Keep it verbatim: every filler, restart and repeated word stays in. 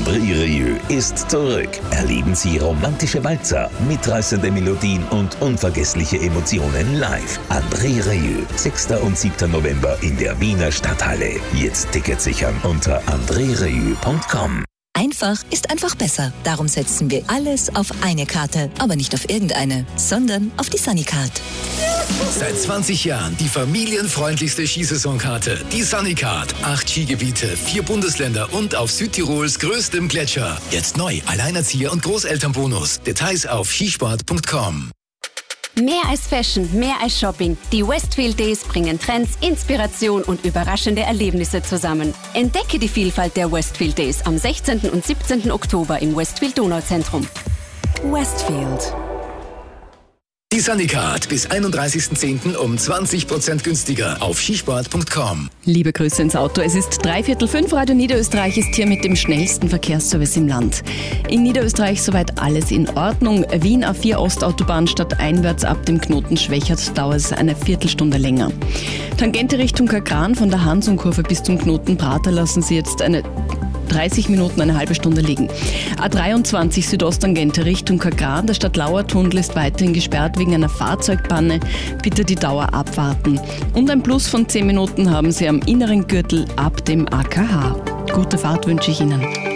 André Rieu ist zurück. Erleben Sie romantische Walzer, mitreißende Melodien und unvergessliche Emotionen live. André Rieu, sechster und siebter November in der Wiener Stadthalle. Jetzt Tickets sichern unter andre rieu punkt com. Einfach ist einfach besser. Darum setzen wir alles auf eine Karte. Aber nicht auf irgendeine, sondern auf die Sunnycard. Seit zwanzig Jahren die familienfreundlichste Skisaisonkarte. Die Sunnycard. Acht Skigebiete, vier Bundesländer und auf Südtirols größtem Gletscher. Jetzt neu, Alleinerzieher- und Großelternbonus. Details auf skisport punkt com. Mehr als Fashion, mehr als Shopping. Die Westfield Days bringen Trends, Inspiration und überraschende Erlebnisse zusammen. Entdecke die Vielfalt der Westfield Days am sechzehnten und siebzehnten Oktober im Westfield Donauzentrum. Westfield. Die Sunnycard bis einunddreißigsten zehnten um zwanzig Prozent günstiger auf skisport punkt com. Liebe Grüße ins Auto. Es ist dreiviertel fünf. Radio Niederösterreich ist hier mit dem schnellsten Verkehrsservice im Land. In Niederösterreich soweit alles in Ordnung. Wien A vier Ostautobahn stadteinwärts ab dem Knoten Schwächert dauert es eine Viertelstunde länger. Tangente Richtung Kagran von der Hansunkurve bis zum Knoten Prater lassen Sie jetzt eine dreißig Minuten, eine halbe Stunde liegen. A dreiundzwanzig Südosttangente Richtung Kagran. Der Stadtlauer-Tunnel ist weiterhin gesperrt wegen einer Fahrzeugpanne. Bitte die Dauer abwarten. Und ein Plus von zehn Minuten haben Sie am inneren Gürtel ab dem A K H. Gute Fahrt wünsche ich Ihnen.